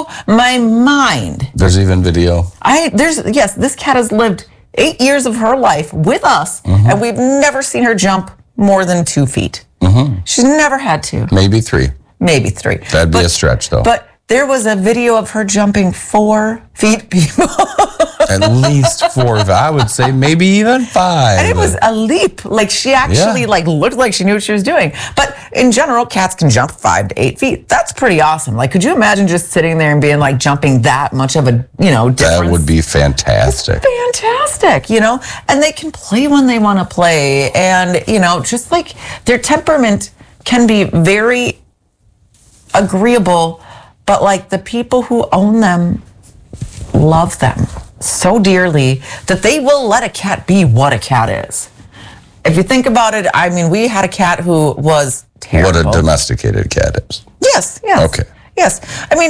my mind. There's even video. Yes, this cat has lived 8 years of her life with us, and we've never seen her jump more than 2 feet. She's never had to. Maybe 3. Maybe 3. That'd be a stretch, though. But there was a video of her jumping 4 feet, people. At least 4. I would say maybe even 5. And it was a leap. Like, she actually looked like she knew what she was doing. But in general, cats can jump 5 to 8 feet. That's pretty awesome. Like, could you imagine just sitting there and being like jumping that much of a, difference? That would be fantastic. It's fantastic, And they can play when they want to play. And, just like their temperament can be very agreeable, but like the people who own them love them so dearly that they will let a cat be what a cat is. If you think about it, I mean, we had a cat who was terrible. What a domesticated cat is. Yes. Okay. Yes. I mean,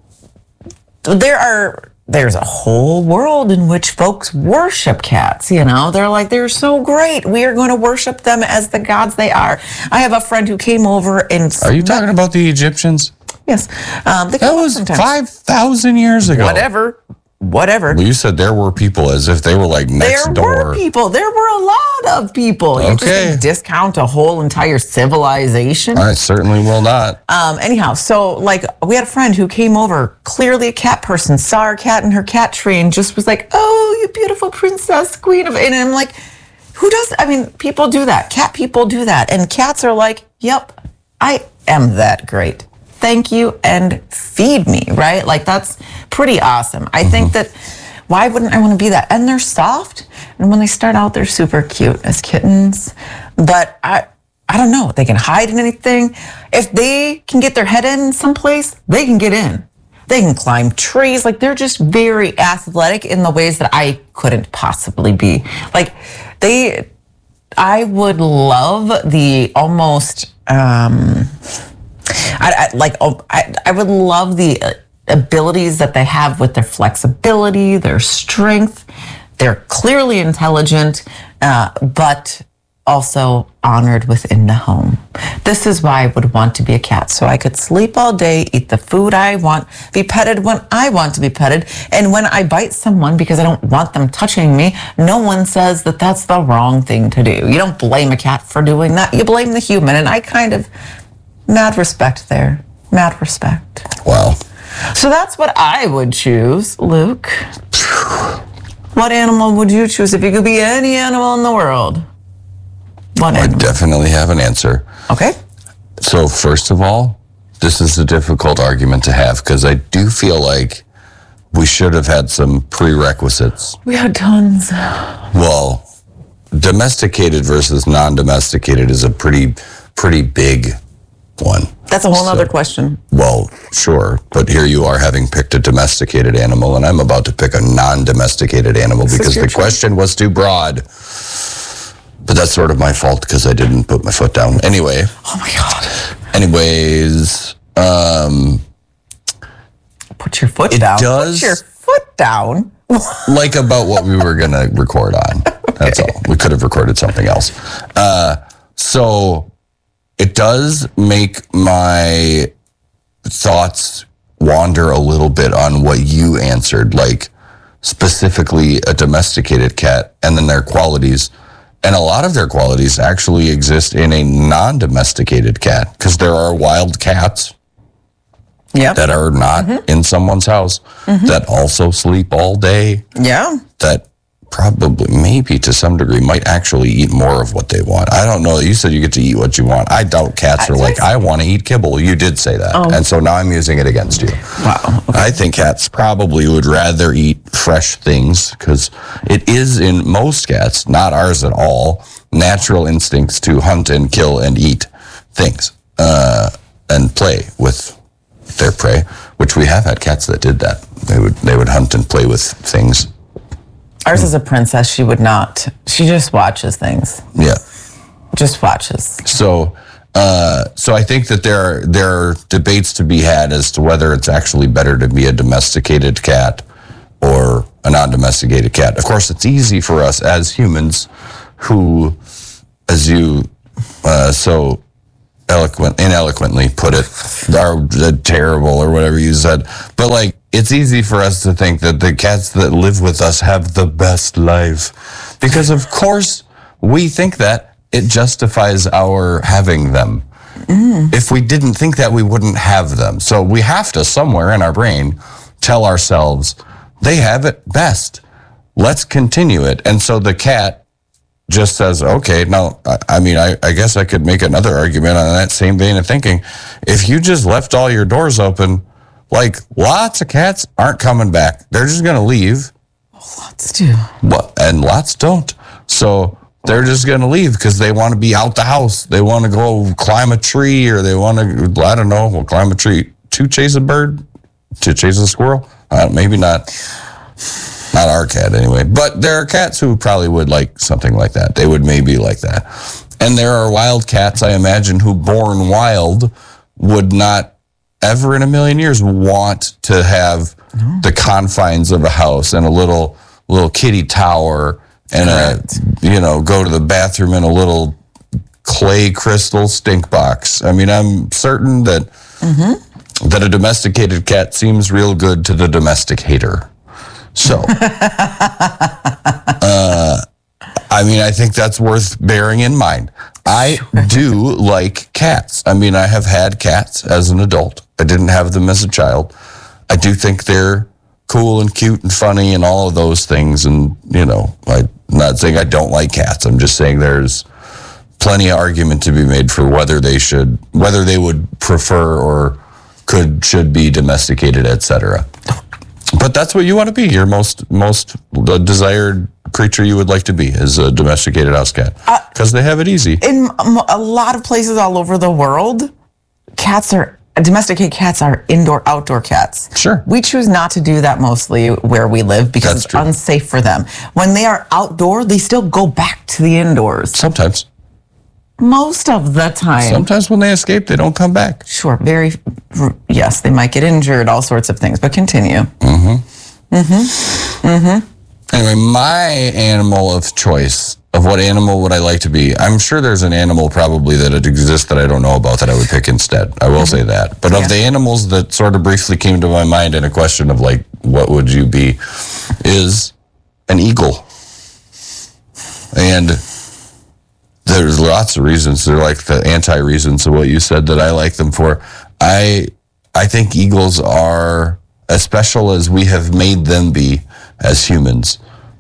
there's a whole world in which folks worship cats, They're like, they're so great. We are going to worship them as the gods they are. I have a friend who came over and... Are you talking about the Egyptians? Yes. That was 5,000 years ago. Whatever. Well, you said there were people as if they were like next door. There were people. There were a lot of people. You're just going to discount a whole entire civilization? I certainly will not. Anyhow, so like we had a friend who came over, clearly a cat person, saw our cat in her cat tree and just was like, oh, you beautiful princess, queen of... And I'm like, who does... I mean, people do that. Cat people do that. And cats are like, yep, I am that great. Thank you and feed me, right? Like, that's pretty awesome. I think that, why wouldn't I want to be that? And they're soft. And when they start out, they're super cute as kittens. But I don't know. They can hide in anything. If they can get their head in someplace, they can get in. They can climb trees. Like, they're just very athletic in the ways that I couldn't possibly be. Like, I would love the almost... I would love the abilities that they have with their flexibility, their strength. They're clearly intelligent, but also honored within the home. This is why I would want to be a cat, so I could sleep all day, eat the food I want, be petted when I want to be petted, and when I bite someone because I don't want them touching me, no one says that that's the wrong thing to do. You don't blame a cat for doing that. You blame the human, and I kind of... Mad respect there. Mad respect. Wow. So that's what I would choose, Luke. What animal would you choose if you could be any animal in the world? What animal? I definitely have an answer. Okay. So first of all, this is a difficult argument to have because I do feel like we should have had some prerequisites. We had tons. Well, domesticated versus non-domesticated is a pretty big one. That's a whole other question. Well, sure. But here you are having picked a domesticated animal, and I'm about to pick a non-domesticated animal because the question was too broad. But that's sort of my fault because I didn't put my foot down. Anyway. Oh, my God. Anyways. Put your foot down. Put your foot down? Like about what we were going to record on. Okay. That's all. We could have recorded something else. So... It does make my thoughts wander a little bit on what you answered, like specifically a domesticated cat and then their qualities. And a lot of their qualities actually exist in a non-domesticated cat because there are wild cats that are not in someone's house that also sleep all day. Yeah. That probably, maybe to some degree, might actually eat more of what they want. I don't know. You said you get to eat what you want. I doubt cats are like, I want to eat kibble. You did say that. And so now I'm using it against you. Wow. Okay. I think cats probably would rather eat fresh things because it is in most cats, not ours at all, natural instincts to hunt and kill and eat things and play with their prey, which we have had cats that did that. They would hunt and play with things. Ours is a princess. She would not. She just watches things. Yeah. Just watches. So I think that there are debates to be had as to whether it's actually better to be a domesticated cat or a non-domesticated cat. Of course, it's easy for us as humans who, as you so ineloquently put it, or terrible or whatever you said. But like, it's easy for us to think that the cats that live with us have the best life, because of course we think that. It justifies our having them. If we didn't think that, we wouldn't have them. So we have to, somewhere in our brain, tell ourselves, they have it best. Let's continue it. And so the cat just says, okay, now, I guess I could make another argument on that same vein of thinking. If you just left all your doors open, like, lots of cats aren't coming back. They're just going to leave. Lots do. And lots don't. So they're just going to leave because they want to be out the house. They want to go climb a tree, or they want to, I don't know, climb a tree to chase a bird, to chase a squirrel. Maybe not. Not our cat anyway. But there are cats who probably would like something like that. They would maybe like that. And there are wild cats, I imagine, who born wild would not ever in a million years want to have the confines of a house and a little kitty tower and go to the bathroom in a little clay crystal stink box. I mean, I'm certain that that a domesticated cat seems real good to the domesticator. So, I think that's worth bearing in mind. I do like cats. I mean, I have had cats as an adult. I didn't have them as a child. I do think they're cool and cute and funny and all of those things. And, I'm not saying I don't like cats. I'm just saying there's plenty of argument to be made for whether they would prefer or should be domesticated, etc. But that's what you want to be. Your most desired creature you would like to be is a domesticated house cat, because they have it easy. In a lot of places all over the world, domesticated cats are indoor-outdoor cats. Sure. We choose not to do that mostly where we live because it's unsafe for them. When they are outdoor, they still go back to the indoors. Sometimes. Most of the time. Sometimes when they escape, they don't come back. Sure. Yes, they might get injured, all sorts of things, but continue. Anyway, my animal of choice, of what animal would I like to be, I'm sure there's an animal probably that exists that I don't know about that I would pick instead. I will say that. But of the animals that sort of briefly came to my mind in a question of like, what would you be, is an eagle. And there's lots of reasons. They're like the anti-reasons of what you said that I like them for. I think eagles are as special as we have made them be as humans.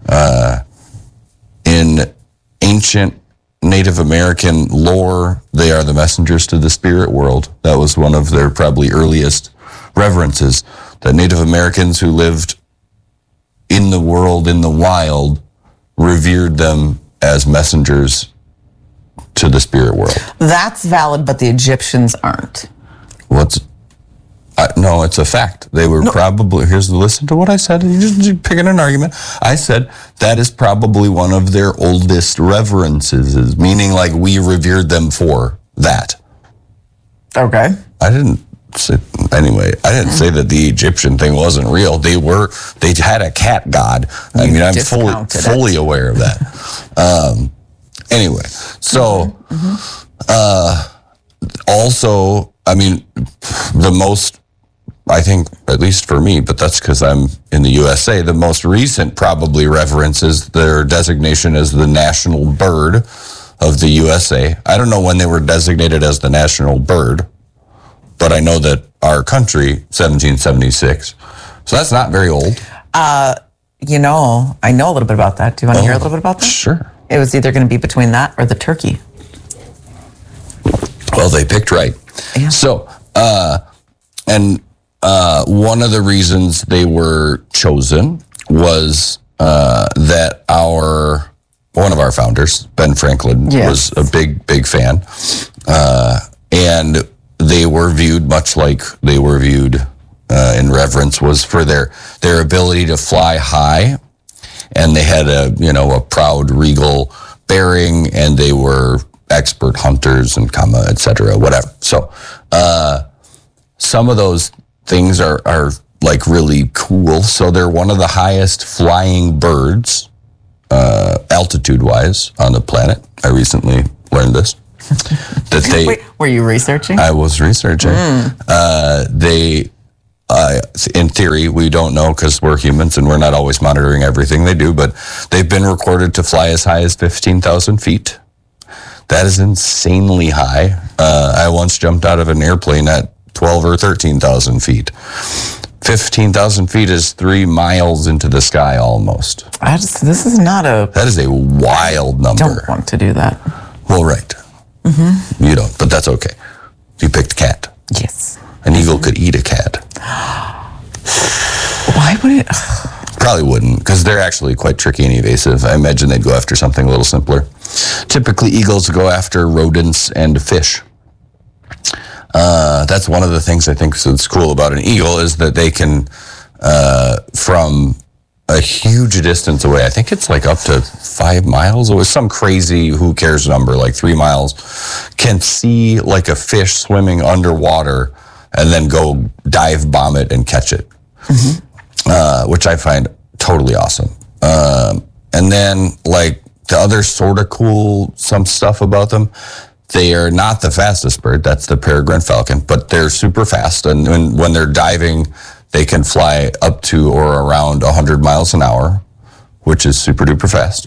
In ancient Native American lore, they are the messengers to the spirit world. That was one of their probably earliest reverences. The Native Americans who lived in the world, in the wild, revered them as messengers to the spirit world. That's valid, but the Egyptians aren't. No, it's a fact. They were probably, listen to what I said. You're just picking an argument. I said that is probably one of their oldest reverences, meaning like we revered them for that. Okay. I didn't say that the Egyptian thing wasn't real. They had a cat god. I'm fully aware of that. Anyway, so also, the most, I think, at least for me, but that's because I'm in the USA, the most recent probably reference is their designation as the national bird of the USA. I don't know when they were designated as the national bird, but I know that our country, 1776. So that's not very old. I know a little bit about that. Do you want to hear a little bit about that? Sure. It was either going to be between that or the turkey. Well, they picked right. Yeah. So, one of the reasons they were chosen was that one of our founders, Ben Franklin, was a big fan. And they were viewed much like they were viewed in reverence, was for their ability to fly high. And they had a proud, regal bearing, and they were expert hunters and et cetera, whatever. So some of those things are like really cool. So they're one of the highest flying birds, altitude-wise, on the planet. I recently learned this. that they. Wait, were you researching? I was researching. In theory, we don't know because we're humans and we're not always monitoring everything they do, but they've been recorded to fly as high as 15,000 feet. That is insanely high. I once jumped out of an airplane at 12 or 13,000 feet. 15,000 feet is 3 miles into the sky almost. This is not a... That is a wild number. Don't want to do that. Well, right. Mm-hmm. You don't, but that's okay. You picked cat. Yes. An eagle could eat a cat. Why would it? Probably wouldn't, because they're actually quite tricky and evasive. I imagine they'd go after something a little simpler. Typically, eagles go after rodents and fish. That's one of the things I think that's cool about an eagle is that they can, from a huge distance away, I think it's like up to 5 miles or some crazy who cares number, like 3 miles, can see like a fish swimming underwater and then go dive bomb it and catch it, which I find totally awesome. And then like the other sort of cool, some stuff about them, they are not the fastest bird. That's the peregrine falcon, but they're super fast. And when they're diving, they can fly up to or around 100 miles an hour, which is super duper fast.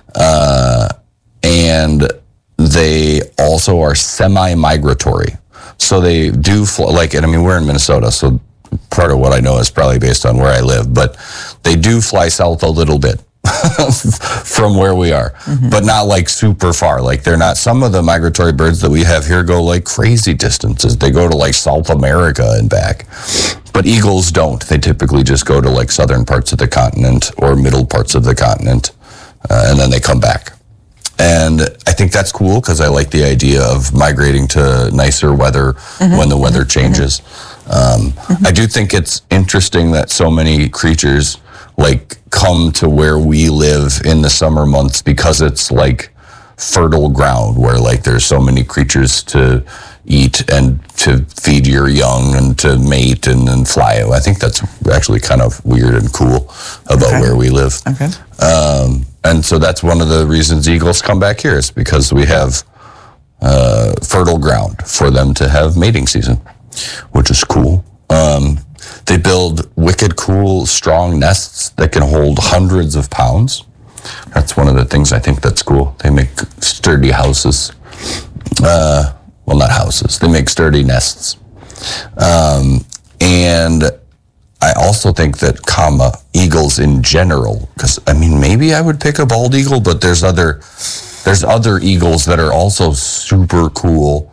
And they also are semi-migratory. So they do fly, and I mean, we're in Minnesota, so part of what I know is probably based on where I live, but they do fly south a little bit from where we are, but not like super far. Like they're not, some of the migratory birds that we have here go like crazy distances. They go to like South America and back, but eagles don't. They typically just go to like southern parts of the continent or middle parts of the continent, and then they come back. And I think that's cool because I like the idea of migrating to nicer weather when the weather changes. I do think it's interesting that so many creatures like come to where we live in the summer months because it's like fertile ground where like there's so many creatures to eat and to feed your young and to mate and then fly. I think that's actually kind of weird and cool about where we live. Okay. And so that's one of the reasons eagles come back here is because we have fertile ground for them to have mating season, which is cool. They build wicked cool, strong nests that can hold hundreds of pounds. That's one of the things I think that's cool. They make sturdy houses. Well, not houses. They make sturdy nests. And I also think that, eagles in general, because I mean, maybe I would pick a bald eagle, but there's other eagles that are also super cool.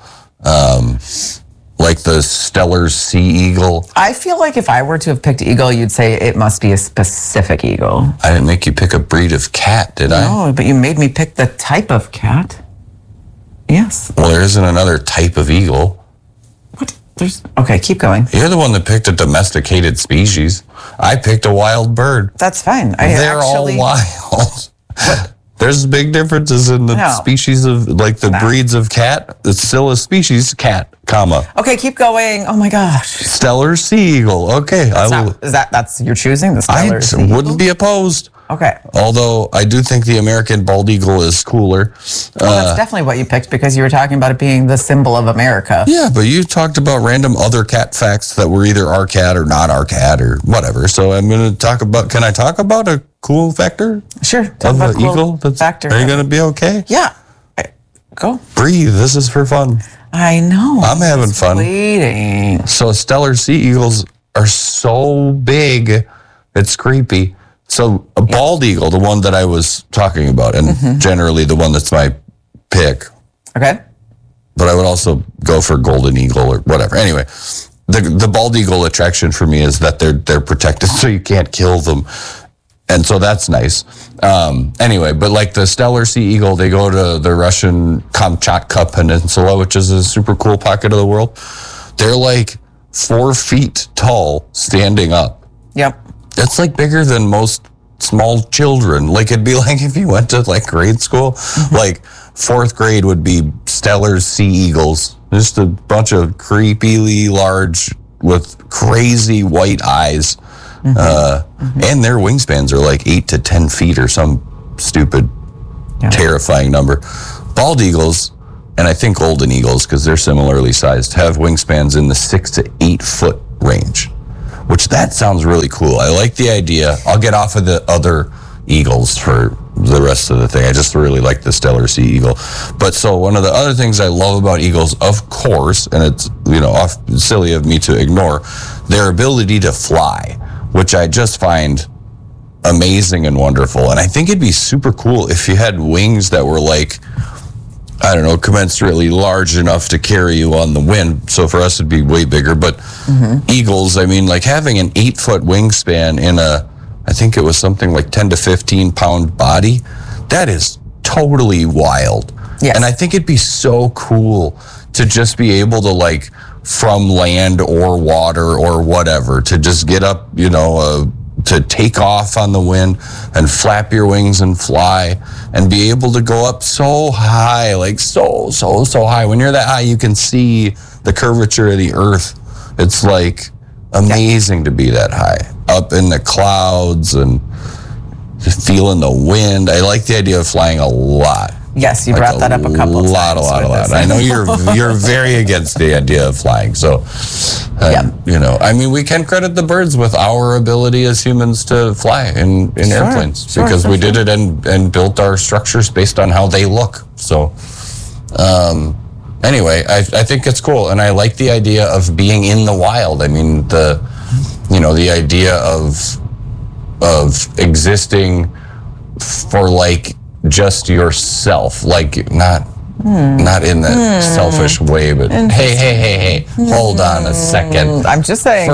Like the Steller sea eagle. I feel like if I were to have picked eagle, you'd say it must be a specific eagle. I didn't make you pick a breed of cat, did I? No, but you made me pick the type of cat. Yes. Well, there isn't another type of eagle. What? Okay, keep going. You're the one that picked a domesticated species. I picked a wild bird. That's fine. They're all wild. There's big differences in the species of, like the breeds of cat. It's still a species, cat, Okay, keep going. Oh my gosh. Steller sea eagle. Okay. That's you're choosing the Steller sea eagle? I wouldn't be opposed. Okay. Although I do think the American bald eagle is cooler. Well, that's definitely what you picked because you were talking about it being the symbol of America. Yeah, but you talked about random other cat facts that were either our cat or not our cat or whatever. So I'm going to talk about, can I talk about a cool factor? Sure. Of an eagle? Factor. Are you going to be okay? Yeah. Go. Breathe. This is for fun. I know. I'm having fun. Waiting. So Steller sea eagles are so big, it's creepy. So a bald eagle, the one that I was talking about, and generally the one that's my pick. Okay. But I would also go for golden eagle or whatever. Anyway, the bald eagle attraction for me is that they're protected, so you can't kill them. And so that's nice. Anyway, but like the Steller sea eagle, they go to the Russian Kamchatka Peninsula, which is a super cool pocket of the world. They're like 4 feet tall, standing up. Yep. That's like bigger than most small children. Like it'd be like if you went to like grade school, like 4th grade would be Steller sea eagles. Just a bunch of creepily large with crazy white eyes. And their wingspans are like 8 to 10 feet or some stupid, terrifying number. Bald eagles, and I think golden eagles, because they're similarly sized, have wingspans in the 6 to 8 foot range, which that sounds really cool. I like the idea. I'll get off of the other eagles for the rest of the thing. I just really like the Steller Sea Eagle. But so one of the other things I love about eagles, of course, and it's, silly of me to ignore, their ability to fly, which I just find amazing and wonderful. And I think it'd be super cool if you had wings that were like, I don't know, commensurately large enough to carry you on the wind. So for us, it'd be way bigger. But eagles, I mean, like having an 8 foot wingspan in I think it was something like 10 to 15 pound body, that is totally wild. Yes. And I think it'd be so cool to just be able to, like, from land or water or whatever, to just get up, to take off on the wind and flap your wings and fly and be able to go up so high, like so high. When you're that high, you can see the curvature of the earth. It's like amazing to be that high, up in the clouds and just feeling the wind. I like the idea of flying a lot. Yes, you brought that up a couple of times. A lot. I know you're very against the idea of flying. So, I mean, we can credit the birds with our ability as humans to fly in airplanes because we did it and built our structures based on how they look. So, anyway, I think it's cool, and I like the idea of being in the wild. I mean, the idea of existing for like just yourself, like not in that selfish way, but hey, hold on a second. I'm just saying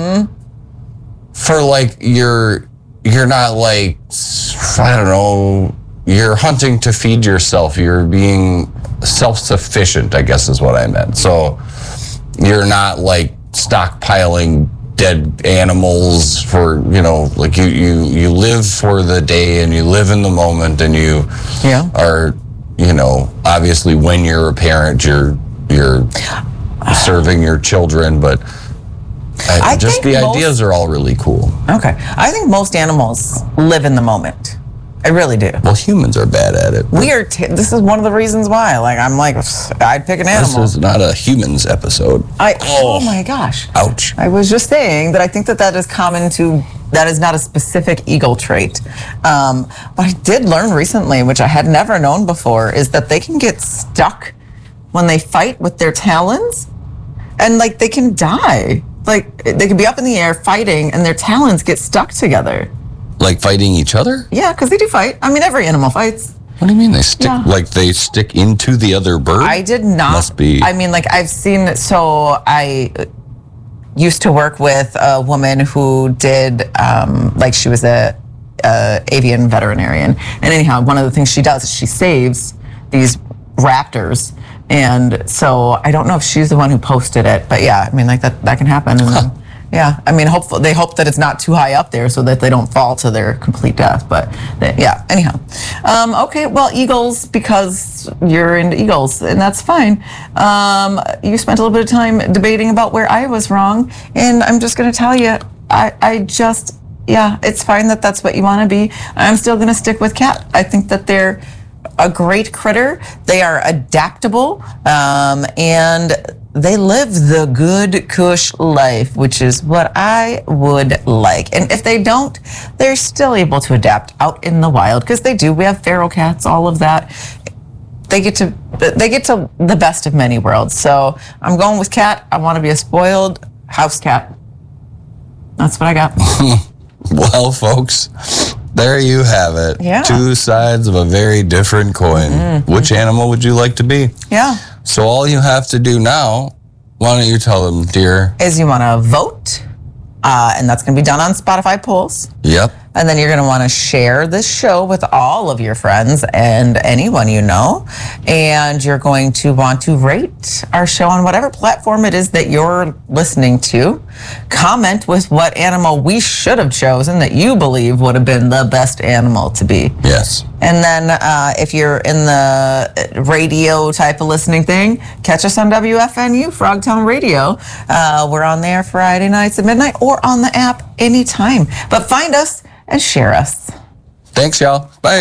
for like you're not like, I don't know, you're hunting to feed yourself. You're being self-sufficient, I guess is what I meant. So you're not like stockpiling dead animals for, like you live for the day and you live in the moment, and you are, obviously when you're a parent, you're serving your children, but just the ideas are all really cool. Okay. I think most animals live in the moment. I really do. Well, humans are bad at it. This is one of the reasons why. I'd pick an animal. This is not a humans episode. Oh my gosh. Ouch. I was just saying that I think that is common to, that is not a specific eagle trait. But I did learn recently, which I had never known before, is that they can get stuck when they fight with their talons, and like they can die. Like they can be up in the air fighting and their talons get stuck together. Like fighting each other? Yeah, because they do fight. I mean, every animal fights. What do you mean they stick? Yeah. Like they stick into the other bird? I did not. Must be. I mean, like I've seen. So I used to work with a woman who did, she was a avian veterinarian. And anyhow, one of the things she does is she saves these raptors. And so I don't know if she's the one who posted it, but yeah, I mean, like that can happen. And then, yeah, I mean, they hope that it's not too high up there so that they don't fall to their complete death. But anyhow. Okay, well, eagles, because you're into eagles, and that's fine. You spent a little bit of time debating about where I was wrong, and I'm just going to tell you, it's fine that that's what you want to be. I'm still going to stick with cat. I think that they're a great critter. They are adaptable, and they live the good cush life, which is what I would like. And if they don't, they're still able to adapt out in the wild, because they do. We have feral cats, all of that. They get to the best of many worlds. So I'm going with cat. I want to be a spoiled house cat. That's what I got. Well, folks, there you have it. Yeah. Two sides of a very different coin. Mm-hmm. Which animal would you like to be? Yeah. So all you have to do now, why don't you tell them, dear? Is you want to vote, and that's going to be done on Spotify polls. Yep. And then you're going to want to share this show with all of your friends and anyone you know. And you're going to want to rate our show on whatever platform it is that you're listening to. Comment with what animal we should have chosen that you believe would have been the best animal to be. Yes. And then if you're in the radio type of listening thing, catch us on WFNU, Frogtown Radio. We're on there Friday nights at midnight or on the app anytime. But find us and share us. Thanks, y'all. Bye.